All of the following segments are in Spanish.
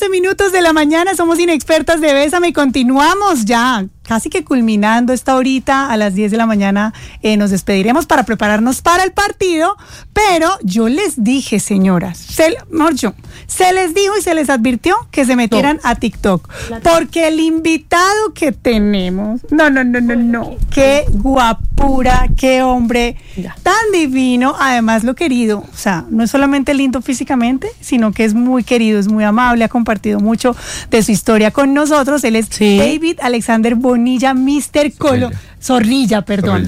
11:11 de la mañana, somos Inexpertas de Bésame y continuamos ya, casi que culminando esta horita. A las 10 de la mañana nos despediremos para prepararnos para el partido, pero yo les dije, señoras, se les dijo y se les advirtió que se metieran a TikTok, porque el invitado que tenemos, no, qué guapura, qué hombre tan divino, además lo querido, o sea, no es solamente lindo físicamente, sino que es muy querido, es muy amable, ha compartido mucho de su historia con nosotros. Él es David Alexander Bonilla, Zorrilla,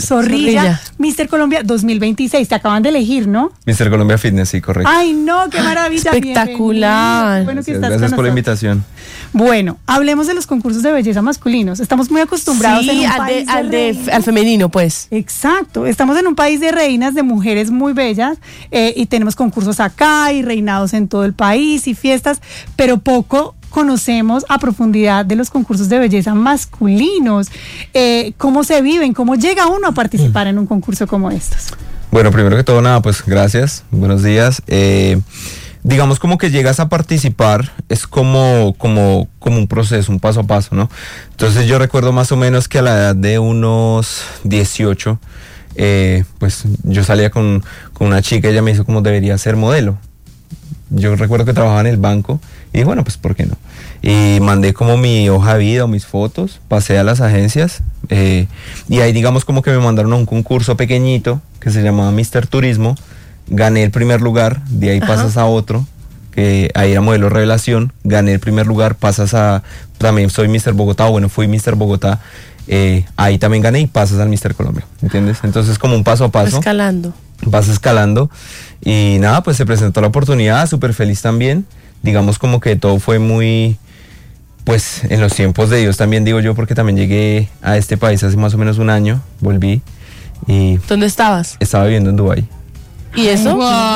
Mr. Colombia 2026. Te acaban de elegir, ¿no? Mr. Colombia Fitness, sí, correcto. Ay, no, qué maravilla. Espectacular. Bueno, que gracias por la invitación. Bueno, hablemos de los concursos de belleza masculinos. Estamos muy acostumbrados en un país al femenino, pues. Exacto. Estamos en un país de reinas, de mujeres muy bellas, y tenemos concursos acá y reinados en todo el país y fiestas, pero poco conocemos a profundidad de los concursos de belleza masculinos. ¿Cómo se viven? ¿Cómo llega uno a participar en un concurso como estos? Bueno, primero que todo, nada, pues gracias, buenos días. Digamos como que llegas a participar, es como un proceso, un paso a paso, ¿no? Entonces yo recuerdo más o menos que a la edad de unos 18, pues yo salía con una chica, ella me dijo cómo debería ser modelo. Yo recuerdo que trabajaba en el banco y bueno, pues ¿por qué no? Y mandé como mi hoja de vida o mis fotos, pasé a las agencias, y ahí digamos como que me mandaron a un concurso pequeñito que se llamaba Mr. Turismo. Gané el primer lugar, de ahí pasas a otro, que ahí era modelo revelación, gané el primer lugar, pasas a, también soy Mr. Bogotá, fui Mr. Bogotá, ahí también gané y pasas al Mr. Colombia, ¿entiendes? Entonces como un paso a paso. Vas escalando y nada, pues se presentó la oportunidad, súper feliz también, digamos como que todo fue muy, pues en los tiempos de Dios también digo yo, porque también llegué a este país hace más o menos un año, volví y... ¿Dónde estabas? Estaba viviendo en Dubái. ¿Y eso?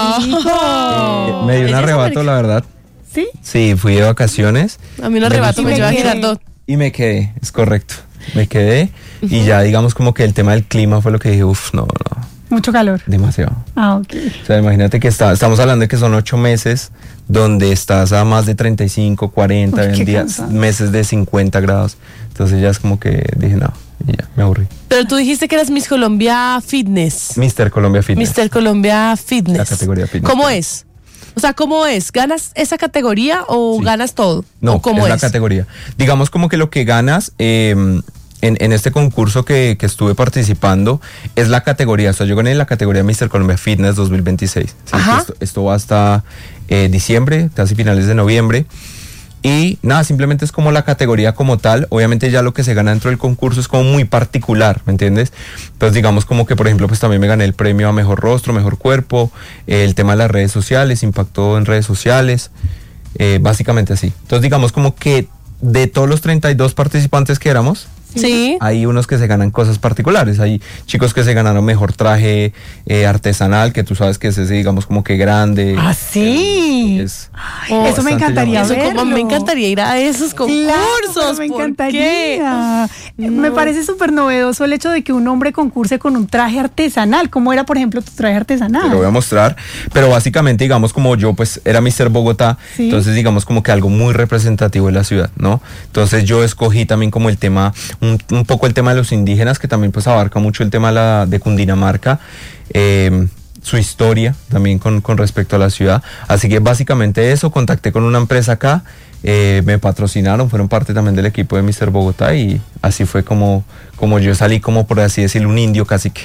Me dio un arrebato, la verdad. ¿Sí? Sí, fui de vacaciones. A mí un arrebato me lleva a Girardot. Y me quedé, es correcto. Me quedé y ya digamos como que el tema del clima fue lo que dije, no. Mucho calor. Demasiado. Ok. O sea, imagínate que estamos hablando de que son 8 meses donde estás a más de 35, 40, meses de 50 grados. Entonces ya es como que dije, no, y ya, me aburrí. Pero tú dijiste que eras Miss Colombia Fitness. Mr. Colombia Fitness. Mr. Colombia Fitness. La categoría Fitness. ¿Cómo es? O sea, ¿cómo es? ¿Ganas esa categoría o ganas todo? No, ¿cómo es la categoría. Digamos como que lo que ganas en este concurso que estuve participando es la categoría. O sea, yo gané la categoría Mr. Colombia Fitness 2026. ¿Sí? Esto va hasta diciembre, casi finales de noviembre. Y nada, simplemente es como la categoría como tal. Obviamente ya lo que se gana dentro del concurso es como muy particular, ¿me entiendes? Entonces digamos como que por ejemplo pues también me gané el premio a mejor rostro, mejor cuerpo, el tema de las redes sociales, impacto en redes sociales, básicamente así. Entonces digamos como que de todos los 32 participantes que éramos, sí, hay unos que se ganan cosas particulares. Hay chicos que se ganaron mejor traje artesanal, que tú sabes que es ese, digamos, como que grande. Ah, sí. Eso me encantaría verlo. Como me encantaría ir a esos concursos. Claro, me encantaría. Me parece súper novedoso el hecho de que un hombre concurse con un traje artesanal. ¿Cómo era, por ejemplo, tu traje artesanal? Te lo voy a mostrar. Pero básicamente, digamos, como yo, pues, era Mr. Bogotá, ¿sí? Entonces, digamos, como que algo muy representativo de la ciudad, ¿no? Entonces, yo escogí también como el tema... Un poco el tema de los indígenas, que también pues abarca mucho el tema de Cundinamarca, su historia también con respecto a la ciudad. Así que básicamente eso, contacté con una empresa acá, me patrocinaron, fueron parte también del equipo de Mr. Bogotá y así fue como yo salí como por así decirlo un indio cacique.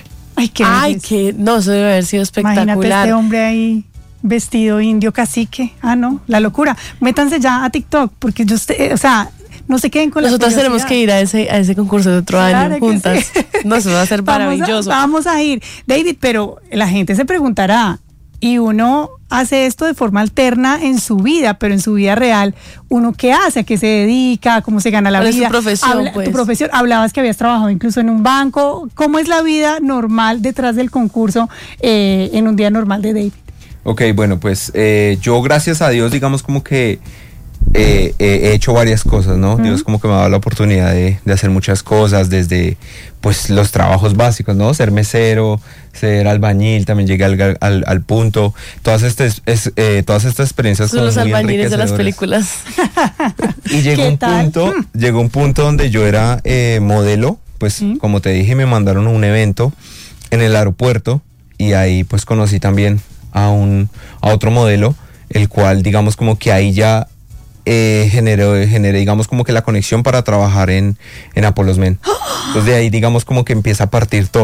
No, eso debe haber sido espectacular. Imagínate este hombre ahí vestido indio cacique. No, la locura. Métanse ya a TikTok porque no se queden con nosotros tenemos que ir a ese concurso de otro año juntas. Sí. No, eso va a ser maravilloso. Vamos a ir. David, pero la gente se preguntará, y uno hace esto de forma alterna en su vida, pero en su vida real, ¿uno qué hace? ¿A qué se dedica? ¿Cómo se gana la vida? Tu profesión, Tu profesión. Hablabas que habías trabajado incluso en un banco. ¿Cómo es la vida normal detrás del concurso en un día normal de David? Ok, bueno, pues yo gracias a Dios, digamos como que he hecho varias cosas, ¿no? Dios como que me ha dado la oportunidad de hacer muchas cosas, desde pues los trabajos básicos, ¿no? Ser mesero, ser albañil, también llegué al punto. Todas estas experiencias son los albañiles de las películas. Y llegó un punto donde yo era modelo, pues como te dije, me mandaron a un evento en el aeropuerto y ahí pues conocí también a otro modelo, el cual digamos como que ahí ya generé digamos como que la conexión para trabajar en Apollos Men. Entonces de ahí digamos como que empieza a partir todo.